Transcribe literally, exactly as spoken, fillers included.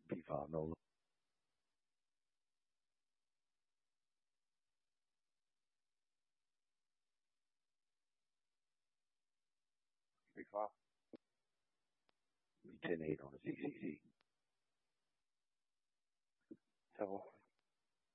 P five Nola. P five. ten eight on the C C C. So